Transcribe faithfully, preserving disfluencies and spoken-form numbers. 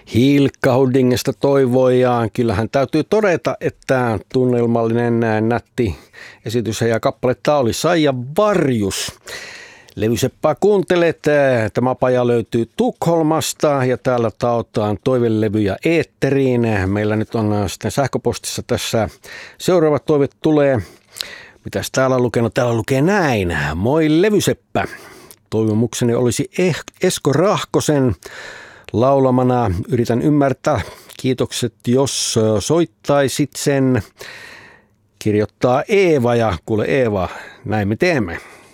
Hilkka Huddingesta toivoi, ja kyllähän täytyy todeta, että tunnelmallinen nätti esitys ja kappaletta oli Saija Varjus. Levyseppää kuuntelet. Tämä paja löytyy Tukholmasta ja täällä taotaan toivelevyjä eetteriin. Meillä nyt on sitten sähköpostissa tässä seuraava toive tulee. Mitäs täällä on lukenut? Täällä lukee näin. Moi Levyseppä. Toivomukseni olisi Esko Rahkosen laulamana. Yritän ymmärtää. Kiitokset, jos soittaisit sen. Kirjoittaa Eeva ja kuule Eeva, näin me teemme.